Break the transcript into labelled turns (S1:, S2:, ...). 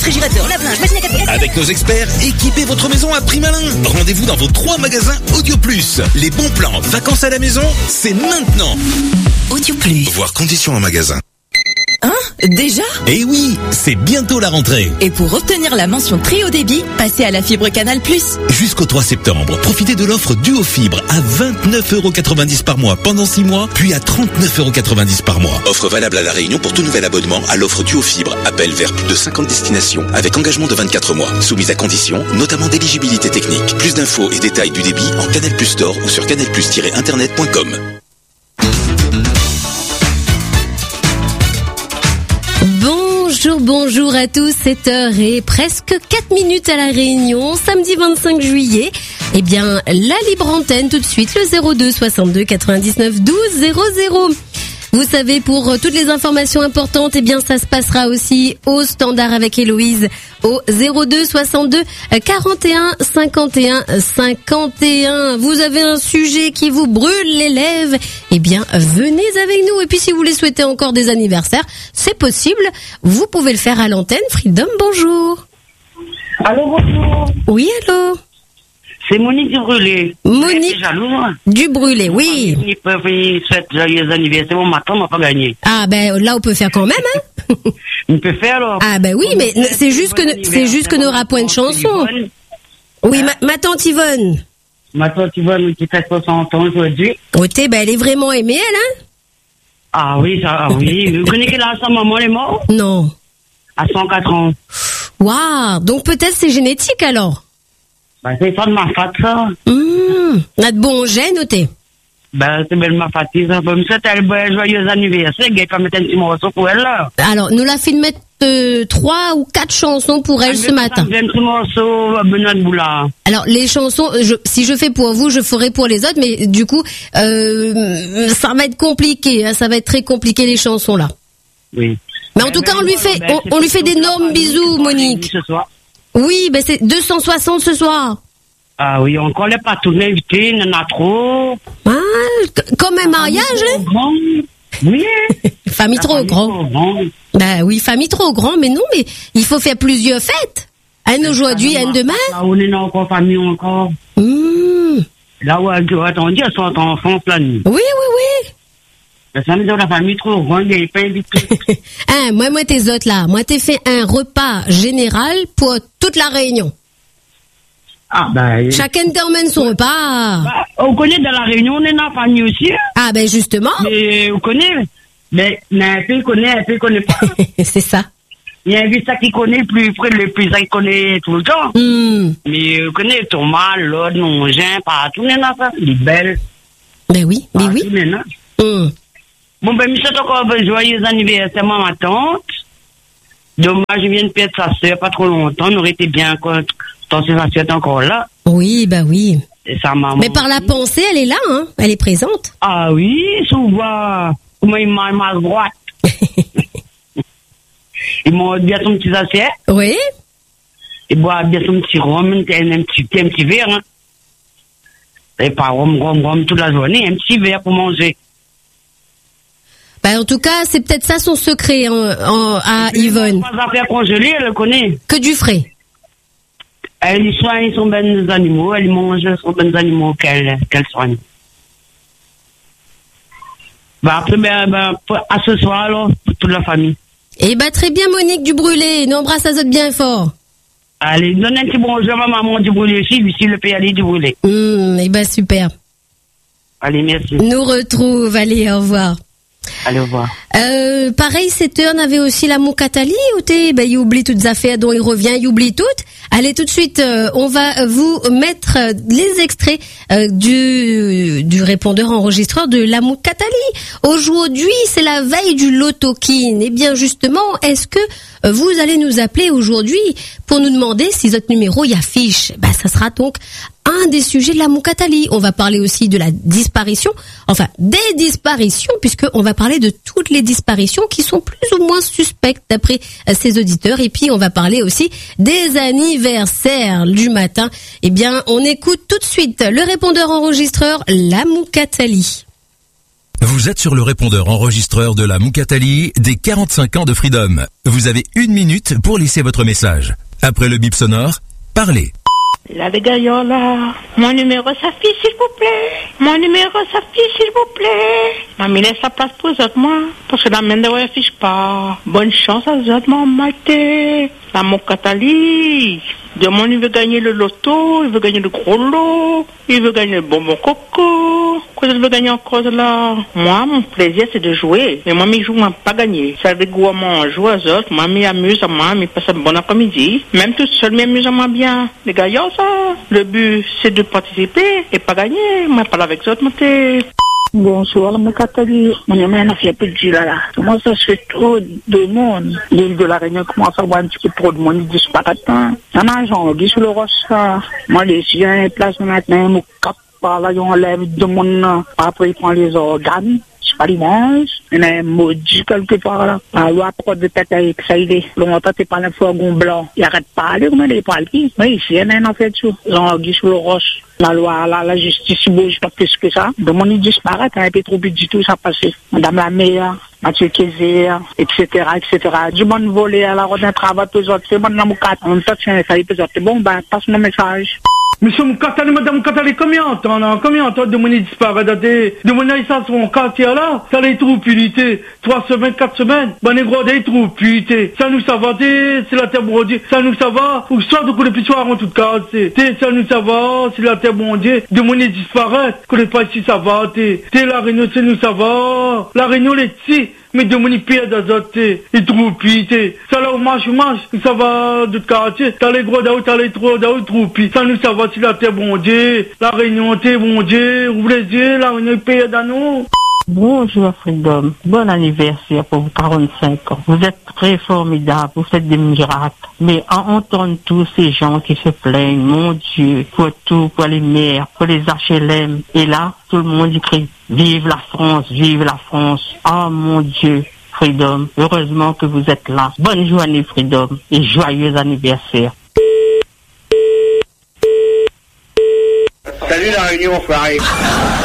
S1: réfrigérateur, lave-linge, machine à café.
S2: Avec nos experts, équipez votre maison à prix malin. Rendez-vous dans vos 3 magasins Audio Plus. Les bons plans vacances à la maison, c'est maintenant.
S1: Audio Plus.
S2: Voir conditions en magasin.
S1: Hein? Déjà?
S2: Eh oui, c'est bientôt la rentrée.
S1: Et pour obtenir la mention très haut débit, passez à la fibre Canal+.
S2: Jusqu'au 3 septembre, profitez de l'offre Duo Fibre à 29,90 € par mois pendant 6 mois, puis à 39,90 € par mois. Offre valable à La Réunion pour tout nouvel abonnement à l'offre Duo Fibre. Appel vers plus de 50 destinations avec engagement de 24 mois. Soumise à conditions, notamment d'éligibilité technique. Plus d'infos et détails du débit en Canal+ Store ou sur canalplus-internet.com.
S3: Bonjour à tous, 7h et presque 4 minutes à La Réunion, samedi 25 juillet. Eh bien, la libre antenne tout de suite, le 02 62 99 12 00. Vous savez, pour toutes les informations importantes, eh bien, ça se passera aussi au standard avec Héloïse au 02 62 41 51 51. Vous avez un sujet qui vous brûle les lèvres, eh bien, venez avec nous. Et puis, si vous voulez souhaiter encore des anniversaires, c'est possible. Vous pouvez le faire à l'antenne. Freedom, bonjour.
S4: Allô, bonjour.
S3: Oui, allô.
S4: C'est Monique du Brûlé.
S3: Monique du Brûlé, oui.
S4: Ils peuvent souhaiter joyeux anniversaire. Bon matin, on n'a pas gagné.
S3: Ah, ben, là, on peut faire quand même, hein.
S4: On peut faire, alors.
S3: Ah, ben oui, mais c'est juste que n'aura point de chanson. Oui, ma tante Yvonne.
S4: Ma tante Yvonne, qui fait 60 ans aujourd'hui.
S3: Ok, ben, elle est vraiment aimée, elle, hein?
S4: Ah oui, ça, oui. Vous connaissez qu'elle a sa maman, elle est morte?
S3: Non.
S4: À 104 ans.
S3: Waouh, donc peut-être c'est génétique, alors?
S4: Ben, c'est pas de ma fat, ça.
S3: On a de bons gènes, noté.
S4: Ben, c'est belle ma fatille, ça. Comme ça, t'as le joyeux anniversaire. Il va mettre un petit morceau pour elle, là.
S3: Alors, nous l'a fait de mettre 3 ou 4 chansons pour elle ce matin.
S4: Un petit morceau, Benoît Boula.
S3: Alors, les chansons, si je fais pour vous, je ferai pour les autres, mais du coup, ça va être compliqué, hein, ça va être très compliqué, les chansons, là.
S4: Oui.
S3: Mais en tout cas, on lui fait d'énormes bisous, Monique.
S4: Ce soir.
S3: Oui, ben c'est 260 ce soir.
S4: Ah oui, on connaît pas tout l'invité, il y en a trop.
S3: Ah, comme un mariage, hein?
S4: Oui.
S3: Famille trop grand. Ben oui, famille trop grand, mais non, mais il faut faire plusieurs fêtes. Un aujourd'hui, un demain.
S4: Là où on est encore famille encore. Là où attendez, elles sont en France la nuit.
S3: Oui.
S4: La famille de la famille trop grande, il n'est pas invité.
S3: Moi, tes autres là. Moi, t'es fait un repas général pour toute la Réunion.
S4: Ah, ben.
S3: Chacun t'emmène son repas.
S4: Bah, on connaît dans la Réunion, on est dans la famille aussi. Hein.
S3: Ah, ben, justement.
S4: Mais, on connaît. Mais, un peu connaît pas.
S3: C'est ça.
S4: Il y a un ça qui connaît le plus ça qui connaît tout le temps. Mais, on connaît Thomas, l'autre, Nongin, partout, on est dans ça. Les belles.
S3: Ben oui, mais oui.
S4: Bon, ben, je souhaite encore un joyeux anniversaire à ma tante. Dommage, je viens de perdre sa sœur pas trop longtemps. On aurait été bien quand sa sœur est encore là.
S3: Oui, bah oui.
S4: Et sa maman.
S3: Mais par la pensée, elle est là, hein. Elle est présente.
S4: Ah oui, souvent. Comment il m'a mal droite. Il m'a bien son petit assiette.
S3: Oui.
S4: Il boit bien son petit rhum, un petit verre, hein. Et pas rhum toute la journée, un petit verre pour manger.
S3: Bah, en tout cas, c'est peut-être ça son secret à Yvonne.
S4: Pas à faire congeler, elle le connaît.
S3: Que du frais.
S4: Elle soigne son ben animaux, elle mange son ben animaux qu'elle soigne. Bah après, à ce soir, alors, pour toute la famille.
S3: Eh bah, très bien, Monique du Brûlé. Nous embrasse à autres bien fort.
S4: Allez, donne un petit bonjour à ma maman du Brûlé aussi, ici le pays aller du Brûlé.
S3: Eh bah, super.
S4: Allez, merci.
S3: Nous retrouve, allez, au revoir.
S4: Allez, au revoir.
S3: Pareil, 7h, on avait aussi la Moukatali, il oublie toutes les affaires dont il revient, il oublie toutes. Allez, tout de suite, on va vous mettre les extraits du répondeur enregistreur de la Moukatali. Aujourd'hui, c'est la veille du Lotokin. Eh bien, justement, est-ce que vous allez nous appeler aujourd'hui pour nous demander si votre numéro y affiche? Bah, ça sera donc un des sujets de la Moukatali. On va parler aussi de la disparition, enfin des disparitions, puisqu'on va parler de toutes les disparitions qui sont plus ou moins suspectes d'après ces auditeurs. Et puis on va parler aussi des anniversaires du matin. Eh bien, on écoute tout de suite le répondeur enregistreur, la Moukatali.
S5: Vous êtes sur le répondeur enregistreur de la Moukatali des 45 ans de Freedom. Vous avez 1 minute pour laisser votre message. Après le bip sonore, parlez.
S6: Là, les gars, là. Mon numéro s'affiche, s'il vous plaît. Mon numéro s'affiche, s'il vous plaît. Mamie, laisse la place pour eux autres, moi. Parce que la main de affiche pas. Bonne chance à eux autres, mon maté. La Moukatali. Demain, il veut gagner le loto, il veut gagner le gros lot, il veut gagner le bonbon coco. Quoi, il veut gagner encore là? Moi, mon plaisir, c'est de jouer. Mais moi, mes joue, moi, pas gagner. Ça veut dire, moi, joue aux autres. Moi, m'amuse à moi, mais passe un bon après-midi. Même tout seul, m'amuse à moi bien. Les gars, ça. Le but, c'est de participer et pas gagner. Moi, parle avec les autres, moi,
S7: Bonsoir, la Moukatali. Mon nom est Nafia Pedji là. Comment ça se fait trop de monde? L'île de la Réunion commence à avoir un petit peu trop de monde, il disparaît. Un agent, il sur le roche, moi, les siens, place maintenant, mon cap, là, ils enlèvent de monde, après, ils prennent les organes. C'est pas l'image, il y a un maudit quelque part là. La loi prod de tête avec ça, il est. Longtemps, t'es pas un fourgon blanc. Il arrête pas aller, comment il est pas allé. Mais ici, il y a un fait tout. Ils sur le roche. La loi, la justice, il bouge pas plus que ça. De mon il disparaît, un peu trop du tout, ça passe. Madame la maire, Mathieu Kézé, etc., etc. Du bon volé à la route d'un travail, tous autres, c'est bon dans mon cadre. En même temps, ça, il peut être bon, ben, passe mon message.
S8: Monsieur Moukatali, madame Moukatali, combien de temps de mon disparaît, de mon ça, son quartier là, ça les trouve punité, 3 semaines, 4 semaines, ben, les gros, des trouve punité. Ça nous ça va, c'est la terre brodée, ça nous ça va, ou soit de coups de pissoir en tout cas, ça nous ça va, c'est la terre brodée, de mon disparaît, que les pas ici ça va, la Réunion, c'est nous ça va, la Réunion, les petits, mais de mon pire d'azote, ils trouvent punité. Ça là, on marche, ça va de quartier, t'as les gros d'aout, t'as les trop d'aout, trouve ça nous ça va, c'est la terre bondée, la Réunion, t'es bondée, ouvrez les yeux, la Réunion, pays d'anneau.
S6: Bonjour Freedom, bon anniversaire pour vos 45 ans. Vous êtes très formidables, vous faites des miracles. Mais en entendant tous ces gens qui se plaignent, mon Dieu, pour tout, pour les maires, pour les HLM, et là, tout le monde crie, vive la France, vive la France. Oh mon Dieu, Freedom, heureusement que vous êtes là. Bonne journée Freedom et joyeux anniversaire.
S9: Salut la Réunion, enfoiré.